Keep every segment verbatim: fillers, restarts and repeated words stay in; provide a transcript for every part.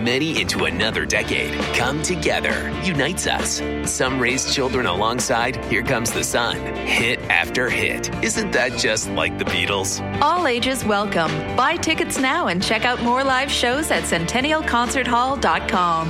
many into another decade. Come together unites us. Some raise children alongside Here Comes the Sun. Hit after hit. Isn't that just like the Beatles? All ages welcome. Buy tickets now and check out more live shows at centennial concert hall dot com.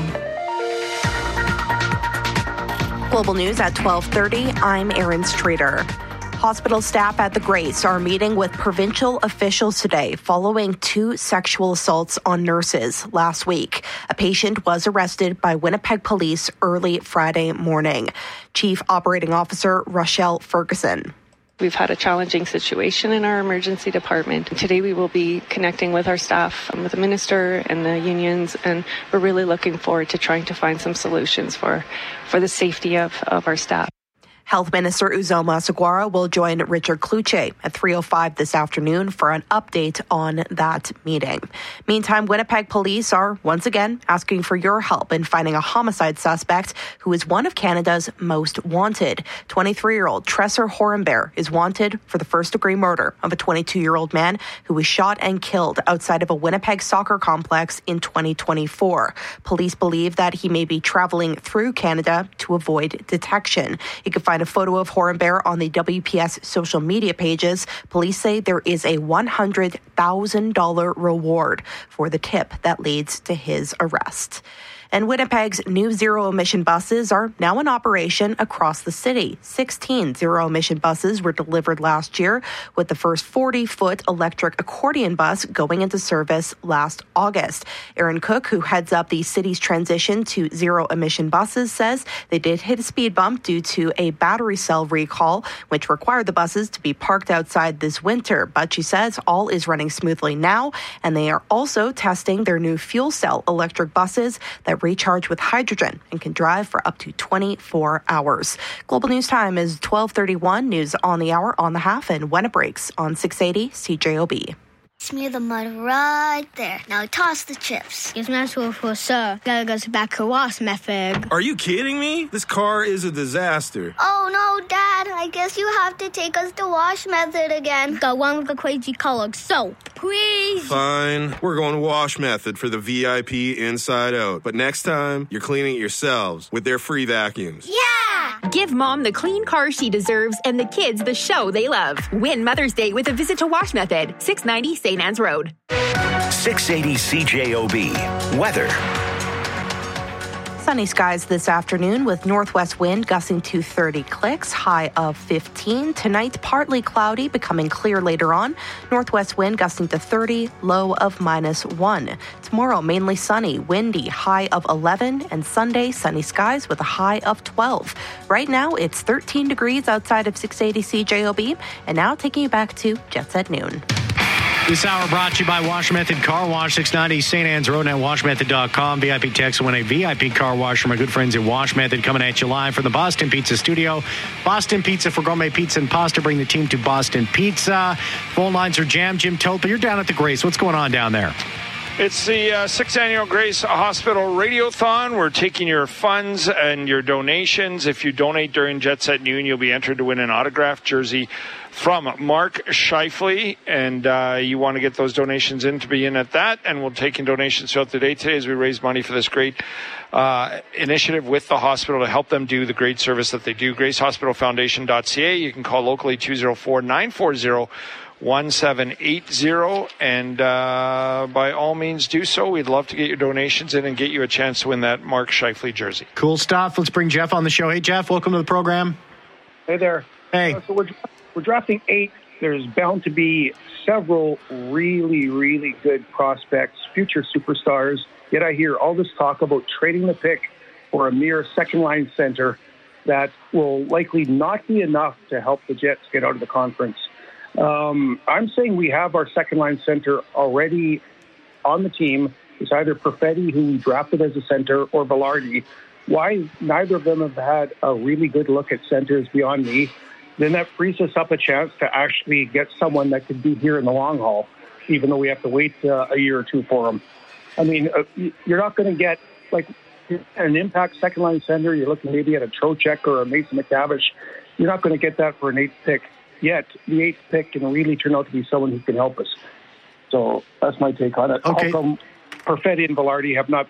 Global News at twelve thirty. I'm Erin Streeter. Hospital staff at the Grace are meeting with provincial officials today following two sexual assaults on nurses last week. A patient was arrested by Winnipeg police early Friday morning. Chief Operating Officer Rochelle Ferguson. We've had a challenging situation in our emergency department. Today we will be connecting with our staff, with the minister and the unions, and we're really looking forward to trying to find some solutions for, for the safety of, of our staff. Health Minister Uzoma Saguara will join Richard Kluche at three oh five this afternoon for an update on that meeting. Meantime, Winnipeg police are once again asking for your help in finding a homicide suspect who is one of Canada's most wanted. twenty-three-year-old Tresor Horenbear is wanted for the first-degree murder of a twenty-two-year-old man who was shot and killed outside of a Winnipeg soccer complex in twenty twenty-four. Police believe that he may be traveling through Canada to avoid detection. You can find a photo of Horenbear on the W P S social media pages. Police say there is a one hundred thousand dollars reward for the tip that leads to his arrest. And Winnipeg's new zero-emission buses are now in operation across the city. sixteen zero-emission buses were delivered last year, with the first forty-foot electric accordion bus going into service last August. Aaron Cook, who heads up the city's transition to zero-emission buses, says they did hit a speed bump due to a battery cell recall, which required the buses to be parked outside this winter. But she says all is running smoothly now, and they are also testing their new fuel cell electric buses that recharge with hydrogen and can drive for up to twenty-four hours. Global News Time is twelve thirty-one. News on the hour, on the half, and when it breaks on six eighty C J O B. Smear the mud right there. Now toss the chips. It's not so for sir. Gotta go back to wash method. Are you kidding me? This car is a disaster. Oh no, Dad. I guess you have to take us to wash method again. The one with the crazy colored soap. Please. Fine. We're going to wash method for the V I P inside out. But next time, you're cleaning it yourselves with their free vacuums. Yeah! Give Mom the clean car she deserves and the kids the show they love. Win Mother's Day with a visit to Wash Method, six ninety Saint Anne's Road. six eighty C J O B. Weather. Sunny skies this afternoon with northwest wind gusting to thirty clicks, high of fifteen. Tonight, partly cloudy, becoming clear later on. Northwest wind gusting to thirty, low of minus one. Tomorrow, mainly sunny, windy, high of eleven. And Sunday, sunny skies with a high of twelve. Right now, it's thirteen degrees outside of six eighty C J O B. And now taking you back to Jet Set Noon. This hour brought to you by Wash Method Car Wash, six ninety Saint Anne's Road and at wash method dot com. V I P text win a V I P car wash from our good friends at Wash Method, coming at you live from the Boston Pizza Studio. Boston Pizza for gourmet pizza and pasta. Bring the team to Boston Pizza. Phone lines are jammed. Jim Topa, you're down at the Grace. What's going on down there? It's the uh, sixth Annual Grace Hospital Radiothon. We're taking your funds and your donations. If you donate during Jet Set Noon, you'll be entered to win an autographed jersey from Mark Scheifele, and uh, you want to get those donations in to be in at that, and we'll take in donations throughout the day today as we raise money for this great uh, initiative with the hospital to help them do the great service that they do. grace hospital foundation dot c a. You can call locally two oh four, nine four zero, one seven eight zero, and uh, by all means do so. We'd love to get your donations in and get you a chance to win that Mark Scheifele jersey. Cool stuff. Let's bring Jeff on the show. Hey, Jeff, welcome to the program. Hey there. Hey. Uh, so we're, we're drafting eight. There's bound to be several really, really good prospects, future superstars. Yet I hear all this talk about trading the pick for a mere second-line center that will likely not be enough to help the Jets get out of the conference. Um, I'm saying we have our second-line center already on the team. It's either Perfetti, who we drafted as a center, or Velarde. Why neither of them have had a really good look at centers beyond me, then that frees us up a chance to actually get someone that could be here in the long haul, even though we have to wait uh, a year or two for them. I mean, uh, you're not going to get, like, an impact second-line center. You're looking maybe at a Trocheck or a Mason McTavish. You're not going to get that for an eighth pick. Yet the eighth pick can really turn out to be someone who can help us. So that's my take on it. Okay. How come Perfetti and Velarde have not